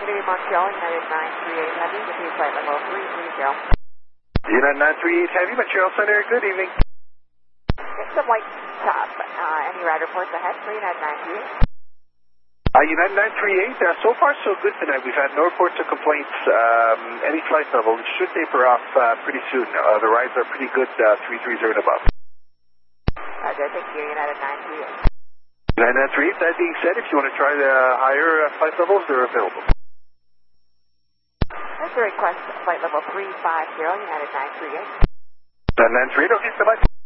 City, Montreal, United 938 Heavy, with you flight level 330. United 938 Heavy, Montreal Center, good evening. It's a white top. Any ride reports ahead for United 938? United 938, so far so good tonight. We've had no reports of complaints. Any flight level should taper off pretty soon. The rides are pretty good, 330 and above. Roger, thank you, United 938. United 938, that being said, if you want to try the higher flight levels, they're available. That's a request, flight level 350, United 938. United 938, okay, bye-bye.